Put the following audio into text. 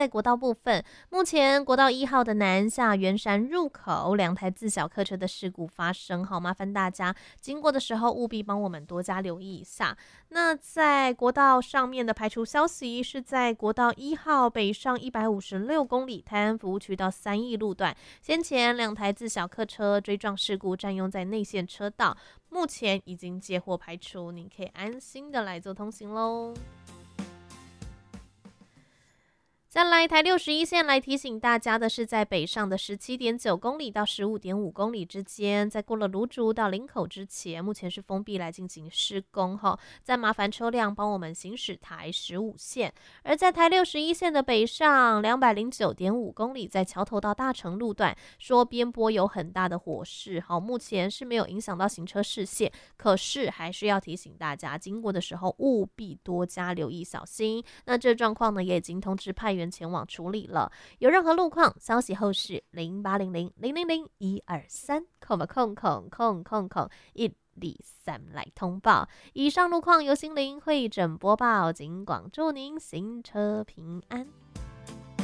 在国道部分，目前国道1号的南下圆山入口2台自小客车的事故发生，好，麻烦大家经过的时候务必帮我们多加留意一下。那在国道上面的排除消息是在国道1号北上156公里泰安服务区到3义路段，先前2台自小客车追撞事故占用在内线车道，目前已经接获排除，你可以安心的来做通行咯。再来台61线来提醒大家的是，在北上的17.9公里到15.5公里之间，在过了芦竹到林口之前，目前是封闭来进行施工哈，再麻烦车辆帮我们行驶台15线。而在台61线的北上209.5公里，在桥头到大成路段，说边坡有很大的火势，好，目前是没有影响到行车视线，可是还是要提醒大家，经过的时候务必多加留意小心。那这状况呢，也已经通知派员前往处理了。有任何路况消息后事0800000123123来通报。以上路况由心灵会诊播报，尽广祝您行车平安。